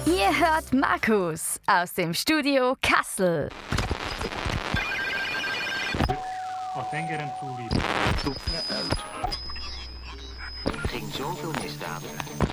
Ihr hört Markus aus dem Studio Kassel. Wat denk je aan toe? Ging zoveel misdaden.